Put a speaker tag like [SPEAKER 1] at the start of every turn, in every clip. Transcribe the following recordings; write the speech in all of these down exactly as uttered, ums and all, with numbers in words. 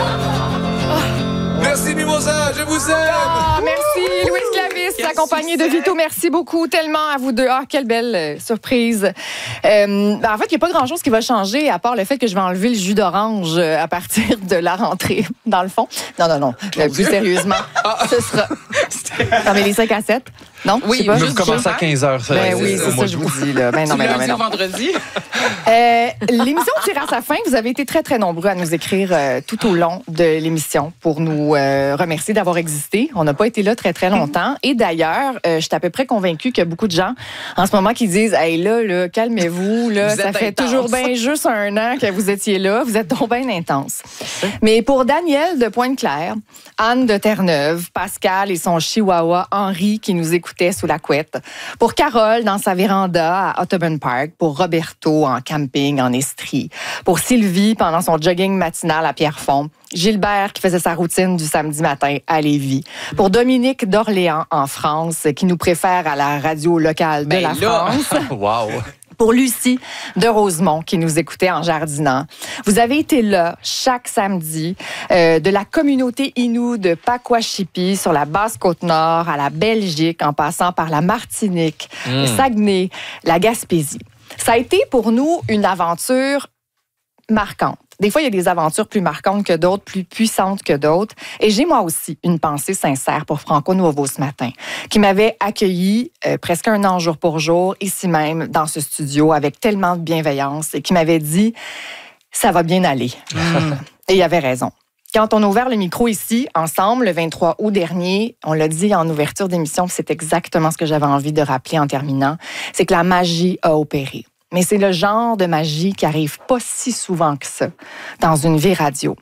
[SPEAKER 1] Merci Mimosa, je vous aime.
[SPEAKER 2] Oh, merci Louise Clavis, accompagnée de Vito. Merci beaucoup tellement à vous deux. Ah, quelle belle euh, surprise. Euh, ben, en fait, il n'y a pas grand-chose qui va changer à part le fait que je vais enlever le jus d'orange euh, à partir de la rentrée, dans le fond. Non, non, non. Euh, plus sérieusement, ce sera... Non, mais les cinq à sept? Non?
[SPEAKER 3] Oui,
[SPEAKER 2] pas.
[SPEAKER 3] juste
[SPEAKER 4] commence à quinze heures. Ça,
[SPEAKER 2] Ben oui, c'est ça, je vous dis. Là. Ben non,
[SPEAKER 3] du
[SPEAKER 2] ben non,
[SPEAKER 3] lundi
[SPEAKER 2] ben non.
[SPEAKER 3] au vendredi.
[SPEAKER 2] Euh, l'émission tire à sa fin. Vous avez été très, très nombreux à nous écrire euh, tout au long de l'émission pour nous euh, remercier d'avoir existé. On n'a pas été là très, très longtemps. Et d'ailleurs, euh, je suis à peu près convaincue qu'il y a beaucoup de gens en ce moment qui disent « Hey, là, là calmez-vous. Là,
[SPEAKER 3] vous
[SPEAKER 2] ça fait
[SPEAKER 3] intense.
[SPEAKER 2] toujours bien juste un an que vous étiez là. Vous êtes donc bien intense. » Mais pour Daniel de Pointe-Claire, Anne de Terre-Neuve, Pascal et son chihuahua Henri qui nous écoutait sous la couette, pour Carole dans sa véranda à Audubon Park, pour Roberto en camping en Estrie, pour Sylvie pendant son jogging matinal à Pierrefonds, Gilbert qui faisait sa routine du samedi matin à Lévis, pour Dominique d'Orléans en France qui nous préfère à la radio locale de
[SPEAKER 3] Ben
[SPEAKER 2] la
[SPEAKER 3] là.
[SPEAKER 2] France.
[SPEAKER 4] Wow.
[SPEAKER 2] Pour Lucie de Rosemont qui nous écoutait en jardinant. Vous avez été là chaque samedi euh, de la communauté Innu de Pakwashipi sur la Basse-Côte-Nord à la Belgique en passant par la Martinique,
[SPEAKER 4] Mm.
[SPEAKER 2] le Saguenay, la Gaspésie. Ça a été pour nous une aventure marquante. Des fois, il y a des aventures plus marquantes que d'autres, plus puissantes que d'autres. Et j'ai moi aussi une pensée sincère pour Franco Nuovo ce matin, qui m'avait accueilli euh, presque un an jour pour jour, ici même, dans ce studio, avec tellement de bienveillance, et qui m'avait dit « ça va bien aller mm. ». Et il avait raison. Quand on a ouvert le micro ici, ensemble, le vingt-trois août dernier, on l'a dit en ouverture d'émission, c'est exactement ce que j'avais envie de rappeler en terminant, c'est que la magie a opéré. Mais c'est le genre de magie qui arrive pas si souvent que ça dans une vie radio.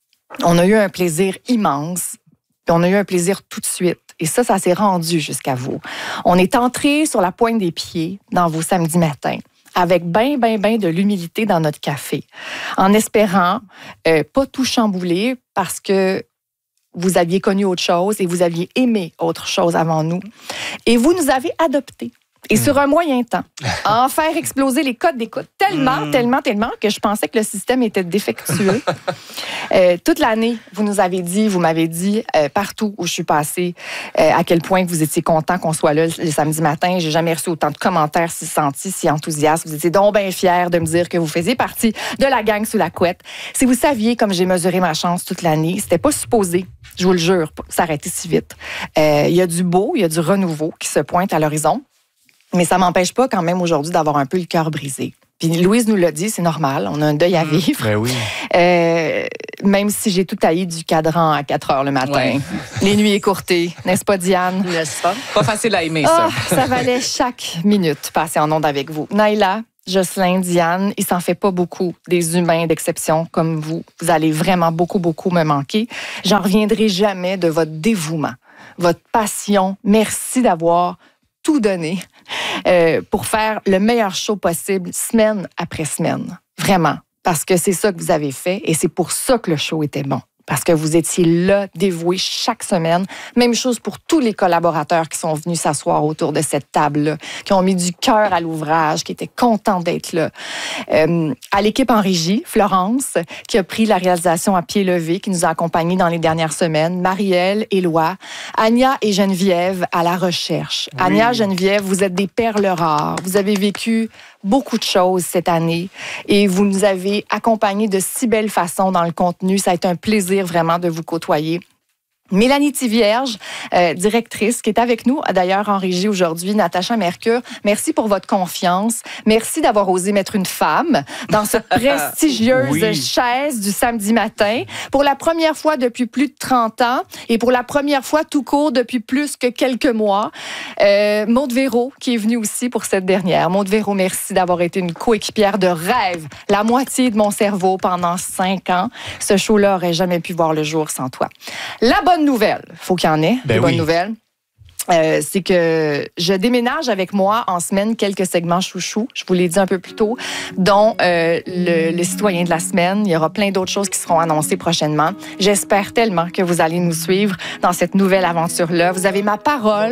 [SPEAKER 2] On a eu un plaisir immense, puis on a eu un plaisir tout de suite. Et ça, ça s'est rendu jusqu'à vous. On est entré sur la pointe des pieds dans vos samedis matins, avec ben, ben, ben de l'humilité dans notre café, en espérant euh, pas tout chambouler parce que vous aviez connu autre chose et vous aviez aimé autre chose avant nous. Et vous nous avez adoptés. Et sur un moyen temps, à en faire exploser les codes d'écoute. Tellement, mmh. tellement, tellement que je pensais que le système était défectueux. euh, toute l'année, vous nous avez dit, vous m'avez dit, euh, partout où je suis passée, euh, à quel point vous étiez content qu'on soit là le samedi matin. J'ai jamais reçu autant de commentaires si sentis, si enthousiastes. Vous étiez donc bien fiers de me dire que vous faisiez partie de la gang sous la couette. Si vous saviez comme j'ai mesuré ma chance toute l'année, c'était pas supposé, je vous le jure, s'arrêter si vite. Il euh, y a du beau, il y a du renouveau qui se pointe à l'horizon. Mais ça m'empêche pas quand même aujourd'hui d'avoir un peu le cœur brisé. Puis Louise nous l'a dit, c'est normal, on a un deuil à vivre.
[SPEAKER 4] Ben oui.
[SPEAKER 2] Euh, même si j'ai tout taillé du cadran à quatre heures le matin. Ouais. Les nuits écourtées, n'est-ce pas Diane?
[SPEAKER 3] N'est-ce pas? Pas facile à aimer,
[SPEAKER 2] ça.
[SPEAKER 3] Oh,
[SPEAKER 2] ça valait chaque minute passée en onde avec vous. Naïla, Jocelyn, Diane, il s'en fait pas beaucoup des humains d'exception comme vous. Vous allez vraiment beaucoup, beaucoup me manquer. J'en reviendrai jamais de votre dévouement, votre passion. Merci d'avoir tout donné euh, pour faire le meilleur show possible, semaine après semaine. Vraiment. Parce que c'est ça que vous avez fait et c'est pour ça que le show était bon. Parce que vous étiez là, dévoués chaque semaine. Même chose pour tous les collaborateurs qui sont venus s'asseoir autour de cette table-là, qui ont mis du cœur à l'ouvrage, qui étaient contents d'être là. Euh, à l'équipe en régie, Florence, qui a pris la réalisation à pied levé, qui nous a accompagnés dans les dernières semaines, Marielle, Éloi, Anya et Geneviève à la recherche. Oui. Anya, Geneviève, vous êtes des perles rares. Vous avez vécu beaucoup de choses cette année et vous nous avez accompagnés de si belle façon dans le contenu. Ça a été un plaisir vraiment de vous côtoyer. Mélanie Tivierge, euh, directrice, qui est avec nous d'ailleurs en régie aujourd'hui, Natacha Mercure. Merci pour votre confiance. Merci d'avoir osé mettre une femme dans cette prestigieuse oui. chaise du samedi matin. Pour la première fois depuis plus de trente ans et pour la première fois tout court depuis plus que quelques mois. Euh, Maude Véro, qui est venue aussi pour cette dernière. Maude Véro, merci d'avoir été une coéquipière de rêve, la moitié de mon cerveau pendant cinq ans. Ce show-là aurait jamais pu voir le jour sans toi. La bonne nouvelle, il faut qu'il y en ait,
[SPEAKER 4] ben
[SPEAKER 2] des
[SPEAKER 4] oui.
[SPEAKER 2] bonnes nouvelles. Euh, c'est que je déménage avec moi en semaine quelques segments chouchous, je vous l'ai dit un peu plus tôt, dont euh, le, le citoyen de la semaine. Il y aura plein d'autres choses qui seront annoncées prochainement. J'espère tellement que vous allez nous suivre dans cette nouvelle aventure-là. Vous avez ma parole,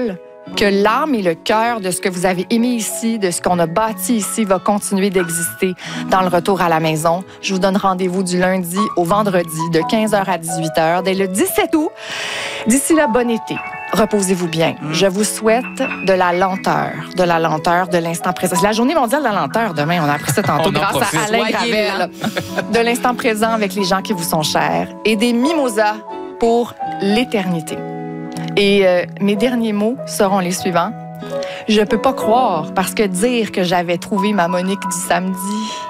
[SPEAKER 2] que l'âme et le cœur de ce que vous avez aimé ici, de ce qu'on a bâti ici, va continuer d'exister dans le retour à la maison. Je vous donne rendez-vous du lundi au vendredi de quinze heures à dix-huit heures, dès le dix-sept août. D'ici là, bon été. Reposez-vous bien. Je vous souhaite de la lenteur, de la lenteur, de l'instant présent. C'est la journée mondiale de la lenteur demain. On a appris ça tantôt
[SPEAKER 3] On
[SPEAKER 2] grâce
[SPEAKER 3] profite.
[SPEAKER 2] à Alain
[SPEAKER 3] Soyez
[SPEAKER 2] Gravel. De l'instant présent avec les gens qui vous sont chers et des mimosas pour l'éternité. Et euh, mes derniers mots seront les suivants. Je peux pas croire, parce que dire que j'avais trouvé ma Monique du samedi...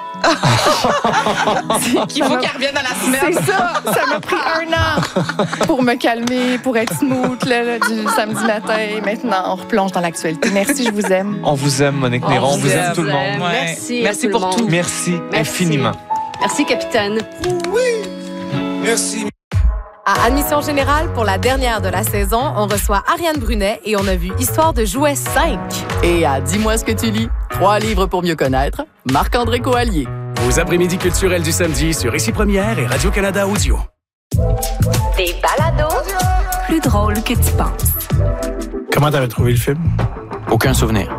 [SPEAKER 3] Qu'il faut qu'elle revienne à la semaine.
[SPEAKER 2] C'est ça, ça m'a pris un an pour me calmer, pour être smooth là, là, du samedi matin. Et maintenant, on replonge dans l'actualité. Merci, je vous aime.
[SPEAKER 4] On vous aime, Monique Néron. On, on vous aime, aime tout le monde.
[SPEAKER 3] Ouais.
[SPEAKER 5] Merci.
[SPEAKER 3] Merci
[SPEAKER 5] tout
[SPEAKER 3] pour
[SPEAKER 5] le monde.
[SPEAKER 3] tout.
[SPEAKER 4] Merci,
[SPEAKER 5] Merci
[SPEAKER 4] infiniment.
[SPEAKER 5] Merci, capitaine.
[SPEAKER 1] Merci.
[SPEAKER 6] À Admission Générale, pour la dernière de la saison, on reçoit Ariane Brunet et on a vu Histoire de jouets cinq.
[SPEAKER 7] Et à Dis-moi ce que tu lis, trois livres pour mieux connaître, Marc-André Coallier.
[SPEAKER 8] Vos après-midi culturels du samedi sur Ici Première et Radio-Canada Audio.
[SPEAKER 6] Des balados
[SPEAKER 9] plus drôles que tu penses.
[SPEAKER 10] Comment t'avais trouvé le film?
[SPEAKER 11] Aucun souvenir.